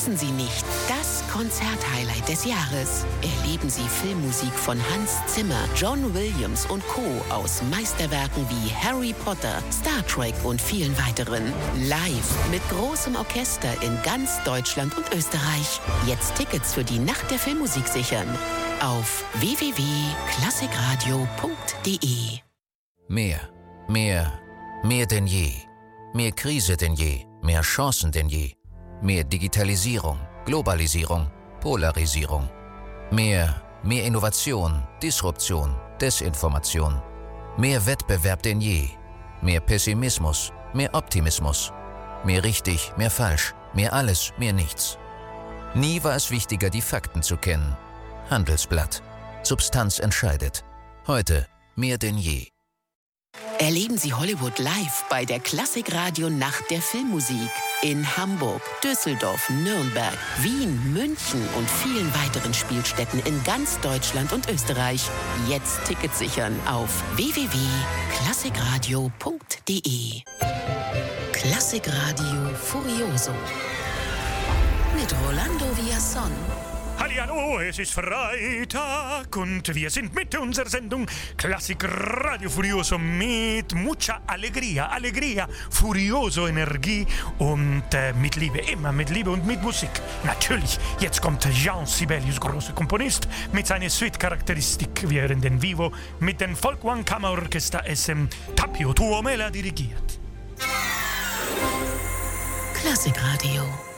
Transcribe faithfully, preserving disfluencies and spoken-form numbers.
Verpassen Sie nicht das Konzerthighlight des Jahres. Erleben Sie Filmmusik von Hans Zimmer, John Williams und Co. aus Meisterwerken wie Harry Potter, Star Trek und vielen weiteren. Live mit großem Orchester in ganz Deutschland und Österreich. Jetzt Tickets für die Nacht der Filmmusik sichern. Auf w w w punkt klassikradio punkt de. Mehr, mehr, mehr denn je. Mehr Krise denn je, mehr Chancen denn je. Mehr Digitalisierung, Globalisierung, Polarisierung. Mehr, mehr Innovation, Disruption, Desinformation. Mehr Wettbewerb denn je. Mehr Pessimismus, mehr Optimismus. Mehr richtig, mehr falsch, mehr alles, mehr nichts. Nie war es wichtiger, die Fakten zu kennen. Handelsblatt. Substanz entscheidet. Heute mehr denn je. Erleben Sie Hollywood live bei der Klassikradio Nacht der Filmmusik in Hamburg, Düsseldorf, Nürnberg, Wien, München und vielen weiteren Spielstätten in ganz Deutschland und Österreich. Jetzt Tickets sichern auf w w w punkt klassikradio punkt de. Klassikradio Furioso mit Rolando Villazón. Hallihallo, es ist Freitag und wir sind mit unserer Sendung Klassikradio Furioso mit mucha Alegria, Alegria, Furioso, Energie und äh, mit Liebe, immer mit Liebe und mit Musik. Natürlich, jetzt kommt Jean Sibelius, großer Komponist, mit seiner Suite-Charakteristik, wie er in den Vivo mit dem Folkwang Kammerorchester S M Tapio Tuomela dirigiert. Klassikradio.